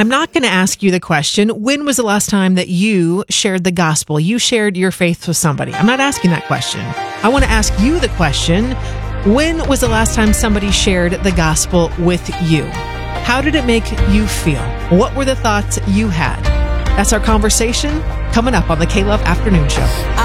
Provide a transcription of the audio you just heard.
I'm not going to ask you the question, when was the last time that you shared the gospel? You shared your faith with somebody. I'm not asking that question. I want to ask you the question, when was the last time somebody shared the gospel with you? How did it make you feel? What were the thoughts you had? That's our conversation coming up on the K-Love Afternoon Show.